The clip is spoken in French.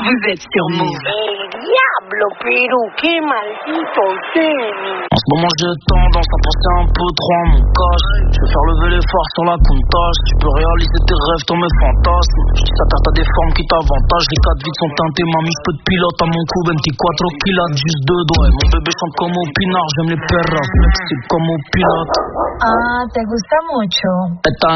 Vous êtes sur Move. Diablo, Pérou, qué maldito génie. En ce moment j'ai tendance à penser un peu trop à mon cash. Je vais faire lever les phares sur la comptage. Tu peux réaliser tes rêves dans mes fantasmes. Je dis ça car t'as des formes qui t'avantagent. Les 4 vides sont teintés, mamie, j'peux te pilote à mon cou. 24 kilos, juste 2 doigts. Et mon bébé chante comme au pinard. J'aime les perras, flexible comme au pilote. Ah, te gusta mucho.